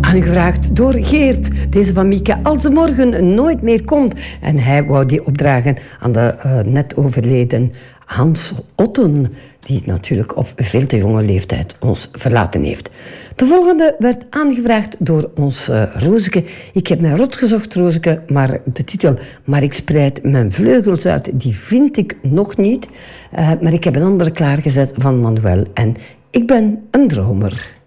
Aangevraagd door Geert. Deze van Mieke als ze morgen nooit meer komt. En hij wou die opdragen aan de net overleden Hans Otten, die natuurlijk op veel te jonge leeftijd ons verlaten heeft. De volgende werd aangevraagd door ons Rozeke. Ik heb mij rot gezocht, Rozeke, maar de titel Maar ik spreid mijn vleugels uit, die vind ik nog niet. Maar ik heb een andere klaargezet van Manuel en ik ben een dromer.